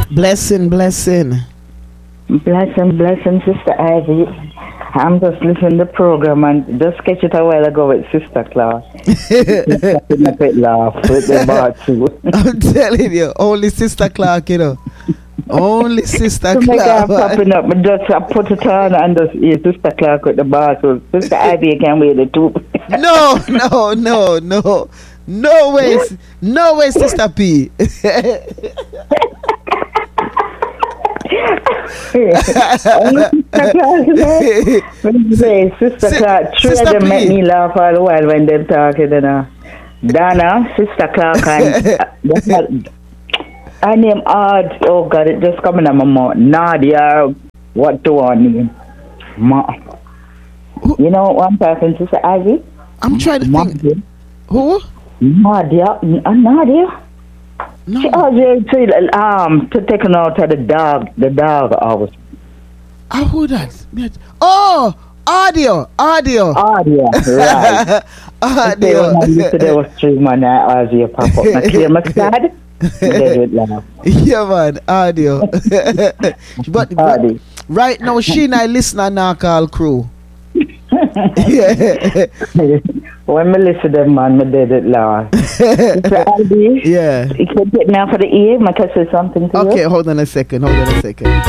Blessing, blessing. Blessing, Sister Ivy. I'm just listening to the program and just catch it a while ago with Sister Claus. Just a bit laugh with the bar too. I'm telling you, only Sister Clark, you know. Only Sister So Clark. I'm popping up, but just I put it on and just hear Sister Clark with the bar. So Sister Ivy can wear the too. No way, Sister P. Sister Clark, Sister them P. make me laugh all the while when they're talking. Donna, Sister Clark, and her name odd. Oh God, it just coming on my mouth. Nadia, what do I name? You know what I'm talking, Sister Ivy? I'm trying to think. Who? Nadia. No. She always to take her out to the dog house. Who that? Oh, audio. Right. Audio. Yesterday was 3 man, I was here pop up. I clear my side. Yeah, man, audio. but right now, she and I listen now call crew. Yeah. When me listen to them, man, me did it loud. Yeah. You can take now for the ear. I can say something to you. Okay, hold on a second.